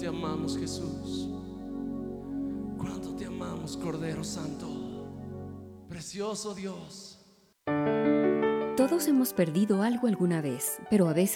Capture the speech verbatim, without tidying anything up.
te amamos, Jesús. Cuánto te amamos, Cordero Santo. Precioso Dios. Todos hemos perdido algo alguna vez, pero a veces